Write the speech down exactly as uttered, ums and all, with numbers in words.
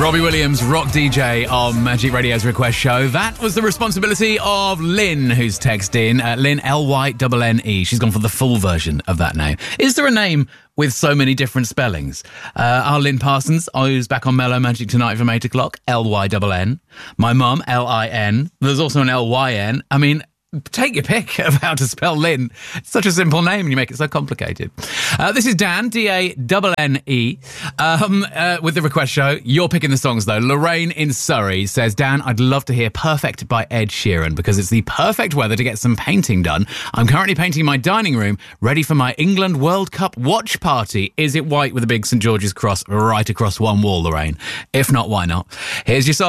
Robbie Williams, rock D J on Magic Radio's Request Show. That was the responsibility of Lynn, who's texted in. Uh, Lynn, L Y N N E. She's gone for the full version of that name. Is there a name with so many different spellings? Uh, our Lynn Parsons, who's back on Mellow Magic tonight from eight o'clock, L Y N N. My mum, L I N. There's also an L Y N. I mean, take your pick of how to spell Lynn. It's such a simple name and you make it so complicated. Uh, this is Dan, D A N N E, um, uh, with the Request Show. You're picking the songs, though. Lorraine in Surrey says, Dan, I'd love to hear Perfect by Ed Sheeran because it's the perfect weather to get some painting done. I'm currently painting my dining room, ready for my England World Cup watch party. Is it white with a big St George's cross right across one wall, Lorraine? If not, why not? Here's your song.